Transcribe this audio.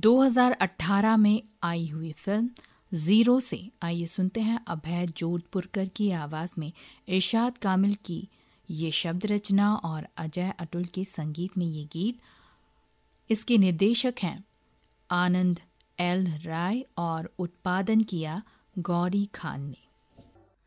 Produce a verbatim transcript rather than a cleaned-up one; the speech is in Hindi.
दो हज़ार अठारह में आई हुई फिल्म ज़ीरो से आइए सुनते हैं अभय जोधपुरकर की आवाज़ में इरशाद कामिल की ये शब्द रचना और अजय अतुल के संगीत में ये गीत। इसके निर्देशक हैं आनंद एल राय और उत्पादन किया गौरी खान ने।